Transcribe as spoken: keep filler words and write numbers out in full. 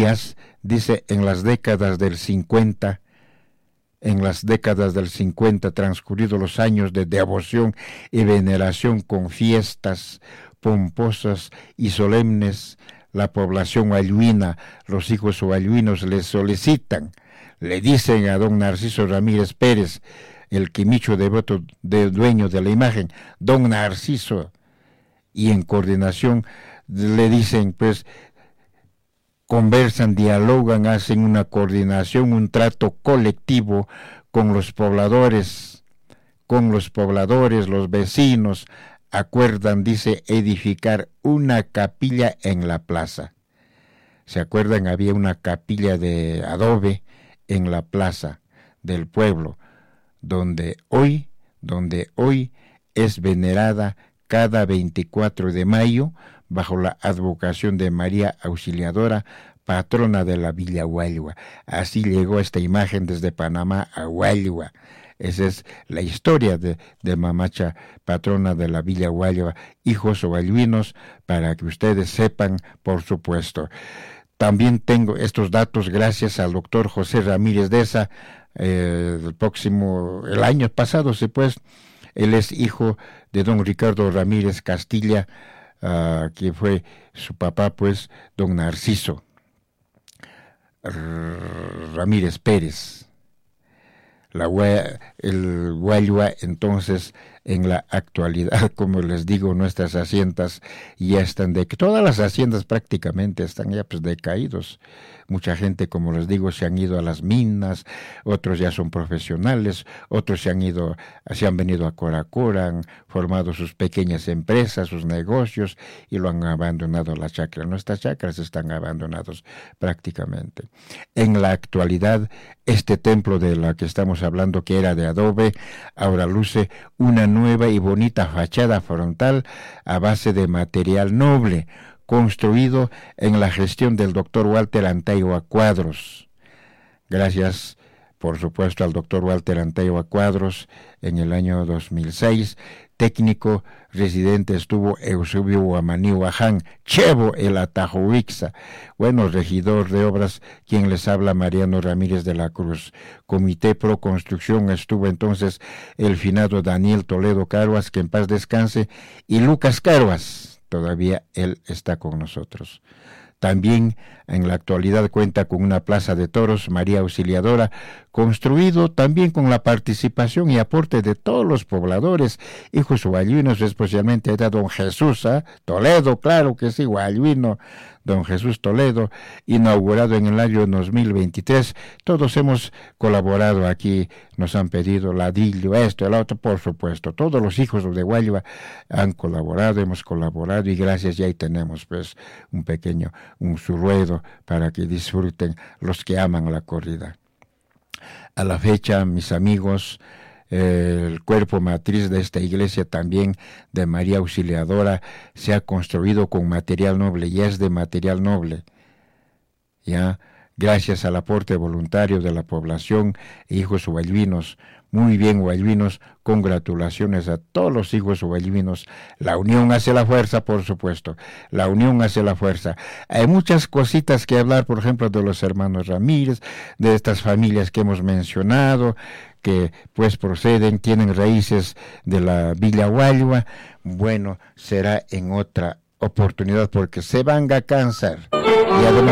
días, dice, en las décadas del cincuenta, en las décadas del cincuenta, transcurridos los años de devoción y veneración con fiestas pomposas y solemnes, la población huayuina, los hijos huayuinos le solicitan, le dicen a don Narciso Ramírez Pérez, el quimicho devoto del dueño de la imagen, don Narciso, y en coordinación le dicen, pues, conversan, dialogan, hacen una coordinación, un trato colectivo con los pobladores, con los pobladores, los vecinos, acuerdan, dice, edificar una capilla en la plaza. ¿Se acuerdan? Había una capilla de adobe en la plaza del pueblo, donde hoy, donde hoy es venerada cada veinticuatro de mayo, bajo la advocación de María Auxiliadora, patrona de la Villa Huayhua. Así llegó esta imagen desde Panamá a Huayhua. Esa es la historia de, de Mamacha, patrona de la Villa Huayhua, hijos huayhuinos, para que ustedes sepan, por supuesto. También tengo estos datos gracias al doctor José Ramírez Deza, eh, el próximo, el año pasado, sí, pues, él es hijo de don Ricardo Ramírez Castilla, uh, que fue su papá, pues, don Narciso Ramírez Pérez. La el Huayhua, entonces, en la actualidad, como les digo, nuestras haciendas ya están de todas las haciendas prácticamente están ya pues decaídos. Mucha gente, como les digo, se han ido a las minas, otros ya son profesionales, otros se han ido, se han venido a Coracora, han formado sus pequeñas empresas, sus negocios y lo han abandonado las chacras. Nuestras chacras están abandonados prácticamente. En la actualidad, este templo de la que estamos hablando, que era de adobe, ahora luce una nueva y bonita fachada frontal a base de material noble, construido en la gestión del doctor Walter Antaiwa Cuadros. Gracias, por supuesto, al doctor Walter Antaiwa Cuadros, en el año dos mil seis, técnico residente estuvo Eusebio Guamaní Huaján, Chevo el Atajoixa, bueno, regidor de obras, quien les habla, Mariano Ramírez de la Cruz. Comité Pro Construcción estuvo entonces el finado Daniel Toledo Caruas, que en paz descanse, y Lucas Caruas. Todavía él está con nosotros. También en la actualidad cuenta con una plaza de toros, María Auxiliadora, construido también con la participación y aporte de todos los pobladores, hijos huayhuinos, especialmente era don Jesús ¿eh? Toledo, claro que sí, huayhuino, don Jesús Toledo, inaugurado en el año dos mil veintitrés. Todos hemos colaborado aquí, nos han pedido ladrillo, esto, el otro, por supuesto. Todos los hijos de Huayhua han colaborado, hemos colaborado y gracias, y ahí tenemos pues un pequeño, un su ruedo para que disfruten los que aman la corrida. A la fecha, mis amigos, eh, el cuerpo matriz de esta iglesia también de María Auxiliadora se ha construido con material noble y es de material noble. Ya, gracias al aporte voluntario de la población, hijos huayhuinos, muy bien huayhuinos, congratulaciones a todos los hijos huayhuinos. La unión hace la fuerza, por supuesto, la unión hace la fuerza. Hay muchas cositas que hablar, por ejemplo, de los hermanos Ramírez, de estas familias que hemos mencionado, que pues proceden, tienen raíces de la Villa Huayhua. Bueno, será en otra oportunidad porque se van a cansar. Y además